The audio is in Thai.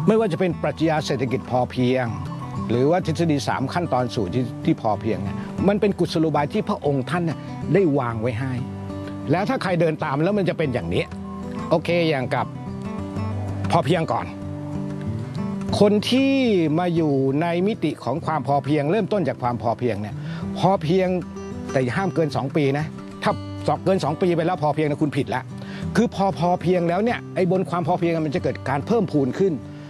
ไม่ว่าจะเป็นปรัชญาเศรษฐกิจพอเพียงหรือว่าทฤษฎี3ขั้นตอนสู่ที่พอเพียงเนี่ยมันเป็นกุศโลบายที่พระองค์ท่านได้วางไว้ให้แล้วถ้าใครเดินตามแล้วมันจะเป็นอย่างนี้โอเคอย่างกับพอเพียงก่อนคนที่มาอยู่ในมิติของความพอเพียงเริ่มต้นจากความพอเพียงเนี่ยพอเพียงแต่ห้ามเกิน2 ปีนะถ้าเกิน2 ปีไปแล้วพอเพียงนะคุณผิดแล้วคือพอเพียงแล้วเนี่ยไอ้บนความพอเพียงมันจะเกิดการเพิ่มพูนขึ้น